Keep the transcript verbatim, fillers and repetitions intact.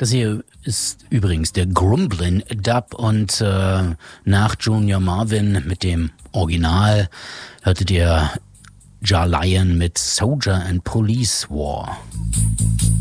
Das hier ist übrigens der Grumblin Dub und äh, nach Junior Marvin mit dem Original hörtet ihr Jah Lion mit Soldier and Police War.